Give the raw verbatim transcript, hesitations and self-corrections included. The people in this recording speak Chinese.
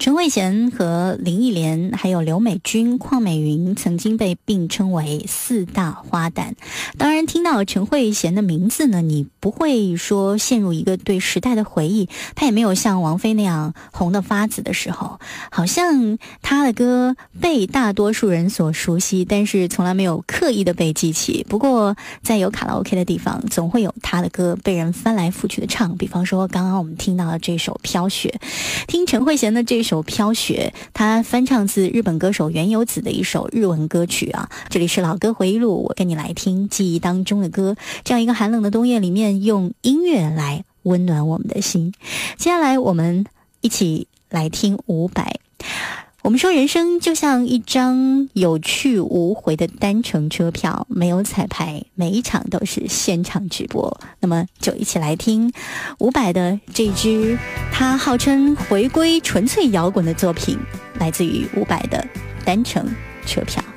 陈慧娴和林忆莲还有刘美君、邝美云曾经被并称为四大花旦。当然听到陈慧娴的名字呢，你不会说陷入一个对时代的回忆，她也没有像王菲那样红得发紫的时候，好像她的歌被大多数人所熟悉，但是从来没有刻意的被记起。不过在有卡拉 OK 的地方，总会有她的歌被人翻来覆去的唱，比方说刚刚我们听到的这首飘雪。听陈慧娴的这首飘雪，她翻唱自日本歌手原由子的一首日文歌曲啊。这里是老歌回忆录，我跟你来听记忆当中的歌，这样一个寒冷的冬夜里面，用音乐来温暖我们的心。接下来我们一起来听伍佰。我们说人生就像一张有去无回的单程车票，没有彩排，每一场都是现场直播。那么就一起来听伍佰的这支他号称回归纯粹摇滚的作品，来自于伍佰的单程车票。